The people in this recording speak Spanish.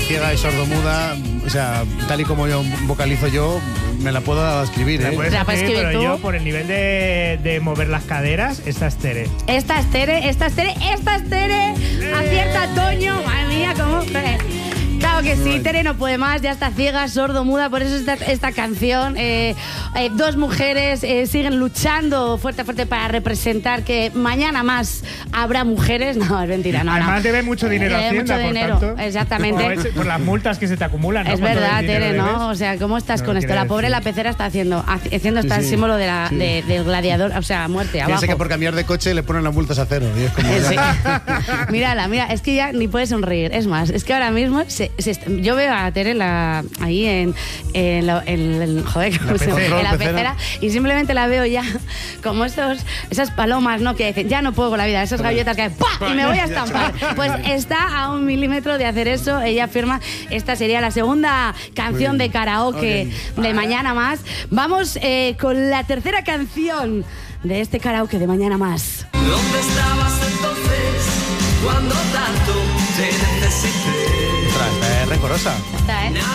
ciega y sordomuda, o sea, tal y como yo vocalizo yo, me la puedo escribir, La ¿eh? puedes ¿La puedes escribir, escribir pero tú? yo, por el nivel de mover las caderas, esta es Tere. Esta es Tere. Acierta Toño. Madre mía, cómo... Claro que sí, Tere no puede más, ya está ciega, sordo-muda, por eso esta canción. Dos mujeres siguen luchando fuerte para representar que mañana más habrá mujeres. No, es mentira, no. Además debe mucho dinero a Hacienda, mucho por dinero, tanto. exactamente. Por las multas que se te acumulan, ¿no? Es Cuando verdad, el dinero Tere, debes. ¿no? O sea, ¿cómo estás No con lo esto? quiere La pobre decir. la pecera está haciendo está el Sí, símbolo de sí. del gladiador, o sea, muerte, abajo. Piensa que por cambiar de coche le ponen las multas a cero. Y es como, Sí. ya. Mírala, es que ya ni puede sonreír. Es más, es que ahora mismo yo veo a Tere ahí en la pecera y simplemente la veo ya como esas palomas, ¿no? Que dicen, ya no puedo con la vida, esas gaviotas que ¡pah! Y me voy a estampar. Pues está a 1 milímetro de hacer eso. Ella afirma, esta sería la segunda canción de karaoke de Mañana Más. Vamos con la tercera canción de este karaoke de Mañana Más. ¿Dónde estabas entonces cuando tanto te necesité? Ostras, está rencorosa. Está, ¿eh?